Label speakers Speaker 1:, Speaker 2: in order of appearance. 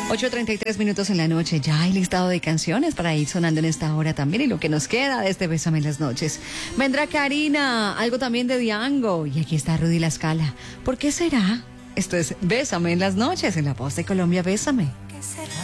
Speaker 1: 8:33 en la noche. Ya hay listado de canciones para ir sonando en esta hora también. Y lo que nos queda de este Bésame en las noches. Vendrá Karina, algo también de Diango. Y aquí está Rudy La Scala. ¿Por qué será? Esto es Bésame en las noches, en La Voz de Colombia. Bésame.
Speaker 2: ¿Qué será?